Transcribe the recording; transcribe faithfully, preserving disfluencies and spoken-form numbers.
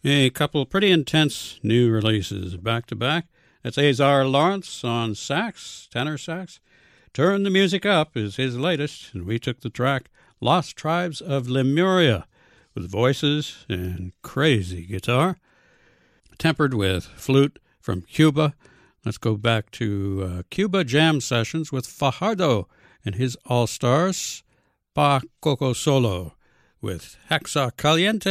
A couple pretty intense new releases back to back. That's Azar Lawrence on sax, tenor sax. Turn the Music Up is his latest, and we took the track Lost Tribes of Lemuria with voices and crazy guitar, tempered with flute from Cuba. Let's go back to uh, Cuba Jam Sessions with Fajardo and his All-Stars, Pa Coco Solo with Hexa Caliente.